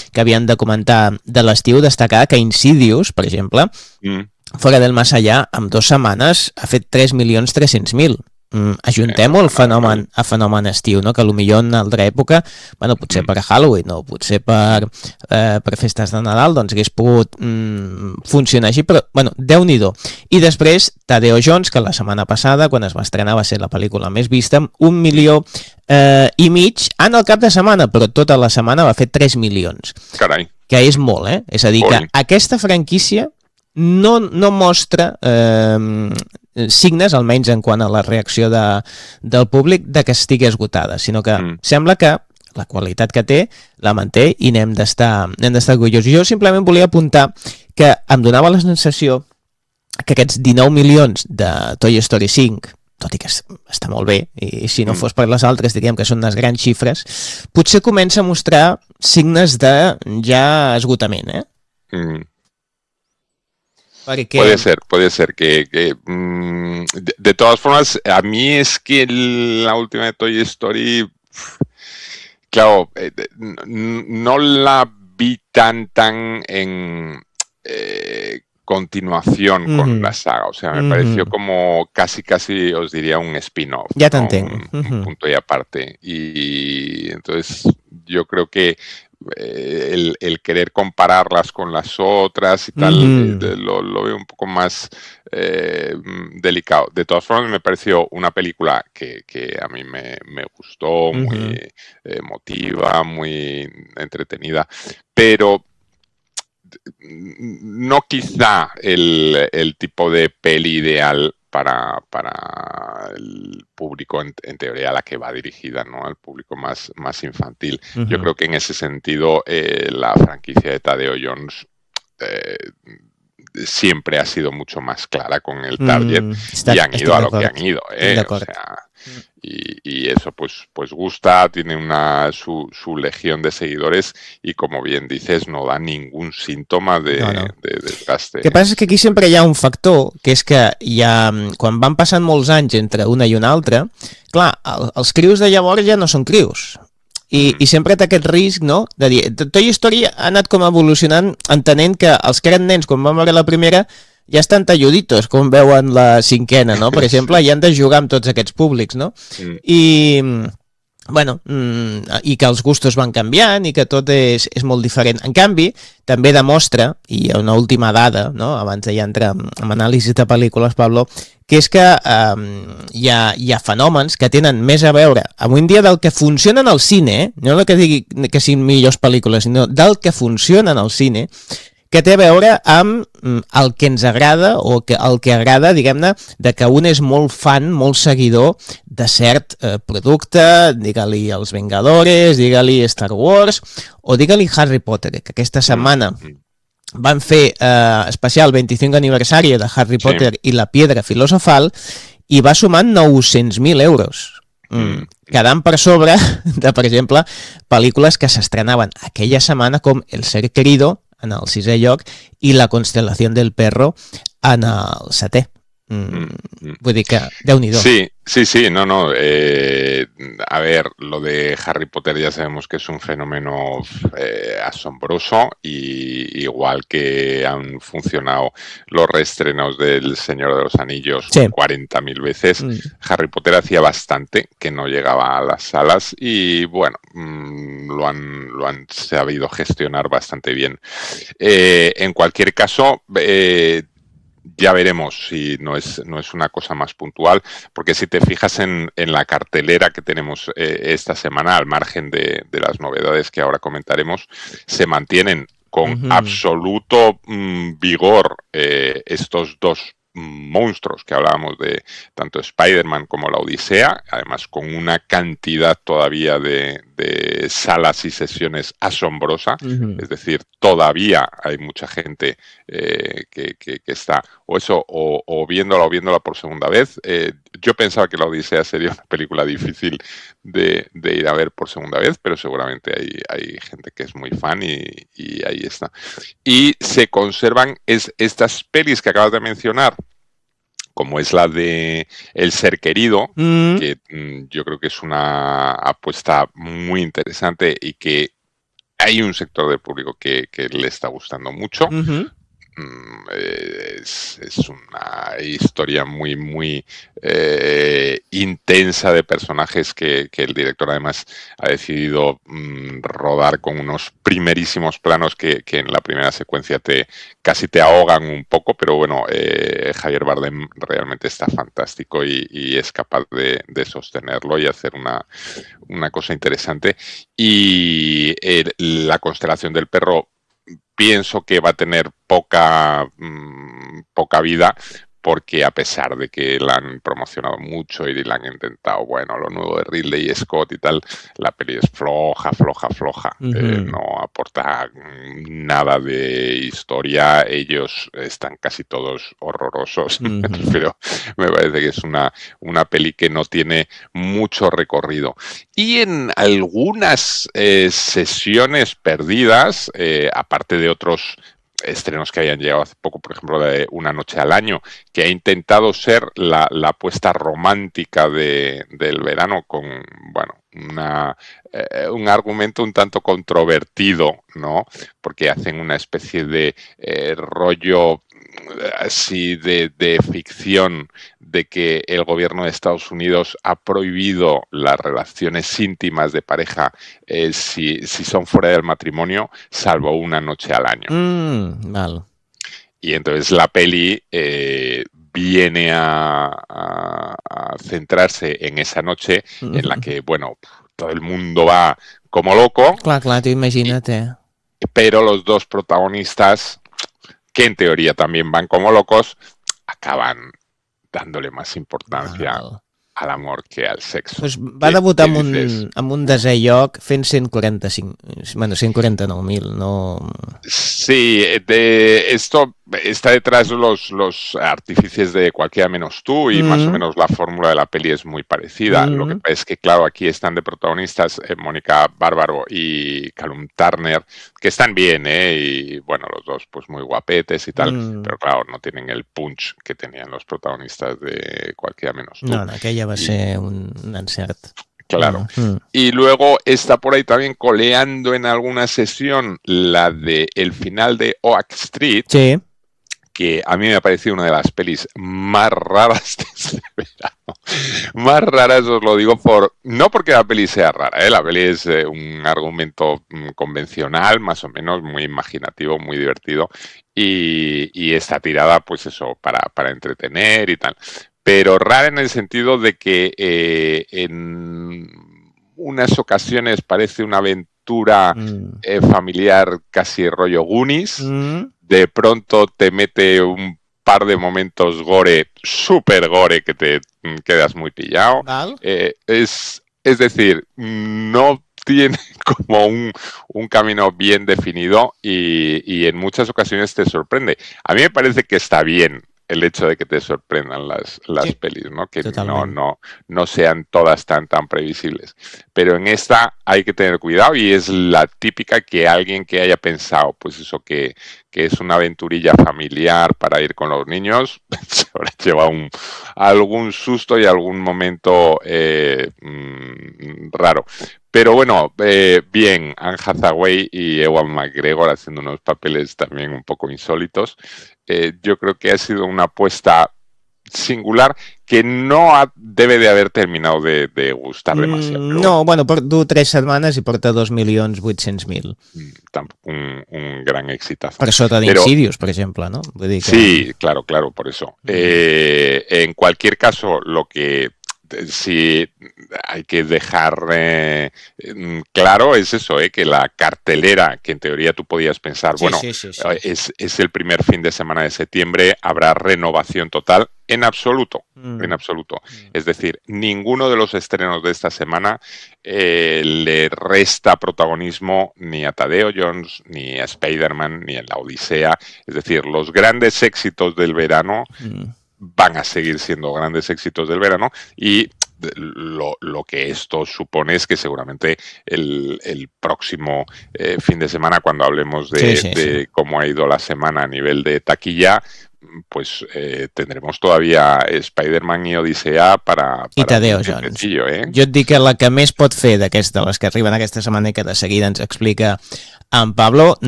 que havien de comentar de l'estiu, destacar que Insidious, per exemple, Fora del Más Allá, amb 2 setmanes ha fet 3.300.000. Ajuntem-ho al fenomen estiu, no? Que potser en una altra època, bueno, potser per Halloween o potser per festes de Nadal, doncs hagués pogut funcionar així, però, bueno, Déu-n'hi-do. I després, Tadeo Jones, que la setmana passada, quan es va estrenar, va ser la pel·lícula més vista, amb 1,5 milió en el cap de setmana, però tota la setmana va fer 3 milions. Carai. Que és molt, És a dir, que aquesta franquícia no mostra signes, almenys en quant a la reacció del públic, de que estigui esgotada, sinó que sembla que la qualitat que té la manté i n'hem d'estar orgullosos. Jo simplement volia apuntar que em donava la sensació que aquests 19 milions de Toy Story 5, tot i que està molt bé, i si no fos per les altres diríem que són unes grans xifres, potser comença a mostrar signes de ja esgotament, Porque... Puede ser que de todas formas, a mí es que la última de Toy Story, claro, no la vi tan en continuación con la saga, o sea, me pareció como casi, os diría un spin-off. Ya te entiendo. Un punto y aparte. Y entonces yo creo que el querer compararlas con las otras y tal, lo veo un poco más delicado. De todas formas, me pareció una película que a mí me gustó, muy emotiva, muy entretenida, pero no quizá el tipo de peli ideal para el público, en teoría, a la que va dirigida, ¿no? Al público más infantil. Yo creo que en ese sentido la franquicia de Tadeo Jones siempre ha sido mucho más clara con el target y han ido a lo que han ido. O sea, y eso pues gusta, tiene su legión de seguidores y, como bien dices, no da ningún síntoma de desgaste. El que passa és que aquí sempre hi ha un factor, que és que quan van passant molts anys entre una i una altra, clar, els crius de llavors ja no són crius. I sempre té aquest risc, no?, de dir, Toy Story ha anat com evolucionant, entenent que els que eren nens quan van veure la primera ja estan talluditos, com veuen la cinquena, no? Per exemple, i han de jugar amb tots aquests públics, no? I, bueno, i que els gustos van canviant i que tot és molt diferent. En canvi, també demostra, i hi ha una última dada, no?, abans de ja entrar en anàlisi de pel·lícules, Pablo, que és que hi ha fenòmens que tenen més a veure avui en dia del que funciona al cine, no el que digui que siguin millors pel·lícules, sinó del que funciona al cine, que té a veure amb el que ens agrada o el que agrada, diguem-ne, de que un és molt fan, molt seguidor de cert producte, digue-li Els Vengadores, digue-li Star Wars o digue-li Harry Potter, que aquesta setmana van fer especial 25 aniversari de Harry Potter i la Piedra Filosofal i va sumant 900.000 euros. Quedant per sobre de, per exemple, pel·lícules que s'estrenaven aquella setmana com El Ser Querido, en el 6è lloc, i La Constelación del Perro en el 7è. Vull dir que, Déu-n'hi-do. Sí, no. A ver, lo de Harry Potter ya sabemos que es un fenómeno asombroso, y igual que han funcionado los reestrenos del Señor de los Anillos 40.000 veces, Harry Potter hacía bastante que no llegaba a las salas y, bueno, lo han sabido gestionar bastante bien. En cualquier caso, ya veremos si no es una cosa más puntual, porque si te fijas en la cartelera que tenemos esta semana, al margen de las novedades que ahora comentaremos, se mantienen con absoluto vigor estos dos monstruos que hablábamos de tanto Spider-Man como la Odisea, además con una cantidad todavía de salas y sesiones asombrosa, es decir, todavía hay mucha gente que está o viéndola por segunda vez. Yo pensaba que la Odisea sería una película difícil de ir a ver por segunda vez, pero seguramente hay gente que es muy fan y ahí está. Y se conservan estas pelis que acabas de mencionar, como es la de El Ser Querido, que yo creo que es una apuesta muy interesante y que hay un sector del público que le está gustando mucho. Ujú. Es una historia muy, muy intensa de personajes que el director además ha decidido rodar con unos primerísimos planos que en la primera secuencia casi te ahogan un poco, pero bueno, Javier Bardem realmente está fantástico y es capaz de sostenerlo y hacer una cosa interesante. Y la constelación del perro pienso que va a tener poca vida, porque a pesar de que la han promocionado mucho y la han intentado, bueno, lo nuevo de Ridley Scott y tal, la peli es floja. Ujú. No aporta nada de historia. Ellos están casi todos horrorosos. Ujú. Pero me parece que es una peli que no tiene mucho recorrido. Y en algunas sesiones perdidas, aparte de otros estrenos que hayan llegado hace poco, por ejemplo, de Una noche al año, que ha intentado ser la apuesta romántica del verano con, bueno, un argumento un tanto controvertido, ¿no? Porque hacen una especie de rollo así de ficción, de que el gobierno de Estados Unidos ha prohibido las relaciones íntimas de pareja si son fuera del matrimonio, salvo una noche al año. Val. Y entonces la peli viene a centrarse en esa noche en la que, bueno, todo el mundo va como loco, Clar, clar, tu y- imagina't, pero los dos protagonistas, que en teoría también van como locos, acaban dándole más importancia Val. al amor que al sexo. Pues va debutar ¿Qué dices? amb un desè lloc fent 145, bueno, 149.000, no... Sí, esto está detrás los artífices de Cualquiera menos tú, y más o Mm, menos la fórmula de la peli es muy parecida. Lo que mm, pasa es que, claro, aquí están de protagonistas Mónica Bárbaro y Callum Turner, que están bien, ¿eh? Y bueno, los dos pues muy guapetes y tal, mm. pero claro, no tienen el punch que tenían los protagonistas de Cualquiera menos tú. No, no, aquella va Y ser un encert. claro. Mm. Y luego está por ahí también coleando en alguna sesión la de el final de Oak Street, Sí. que a mí me ha parecido una de las pelis más raras de este verano. Más raras, os lo digo, no porque la peli sea rara, ¿eh? La peli es un argumento convencional, más o menos, muy imaginativo, muy divertido, y está tirada, pues eso, para entretener y tal. Pero rara en el sentido de que en unas ocasiones parece una aventura Mm. familiar casi rollo Goonies. Mm. De pronto te mete un par de momentos gore, súper gore, que te quedas muy pillado. Val? Es decir, no tiene como un camino bien definido, y en muchas ocasiones te sorprende. A mí me parece que está bien el hecho de que te sorprendan las Sí, pelis, ¿no? Que totalment. no sean todas tan previsibles. Pero en esta hay que tener cuidado, y es la típica que alguien que haya pensado, pues eso, que es una aventurilla familiar para ir con los niños, se habrá llevado algún susto y algún momento raro. Pero bueno, bien, Anne Hathaway y Ewan McGregor haciendo unos papeles también un poco insólitos. Yo creo que ha sido una apuesta singular que no debe de haber terminado de gustar demasiado. Pero bueno, No, bueno, du 3 setmanes i porta 2.800.000. tampoco un gran exitazo. Per sota Pero d'Insidious, per exemple, no? Vull dir que... sí, claro, por eso. En cualquier caso, lo que sí hay que dejar claro es eso, que la cartelera, que en teoría tú podías pensar, Sí, bueno, sí, sí, sí. es el primer fin de semana de septiembre, habrá renovación total, en absoluto. En absoluto. Es decir, ninguno de los estrenos de esta semana le resta protagonismo ni a Tadeo Jones, ni a Spider-Man, ni en la Odisea. Es decir, los grandes éxitos del verano van a seguir siendo grandes éxitos del verano, y lo que esto supone es que seguramente el próximo fin de semana, cuando hablemos Sí, sí, sí. de cómo ha ido la semana a nivel de taquilla, pues tendremos todavía Spider-Man i Odissea I para Tadeo un Jones. tiempecillo, Jo et dic que la que més pot fer d'aquesta, les que arriben aquesta setmana i que de seguida ens explica en Pablo,